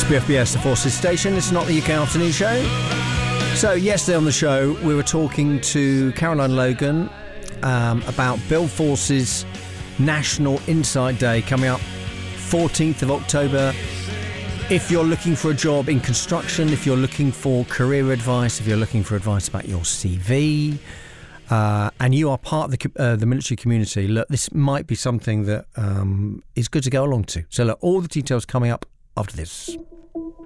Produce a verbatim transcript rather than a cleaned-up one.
B F B S, the Forces Station. It's not the U K Afternoon Show. So yesterday on the show, we were talking to Caroline Logan um, about Build Forces National Insight Day coming up fourteenth of October. If you're looking for a job in construction, if you're looking for career advice, if you're looking for advice about your C V, uh, and you are part of the, uh, the military community, look, this might be something that um, is good to go along to. So look, all the details coming up after this.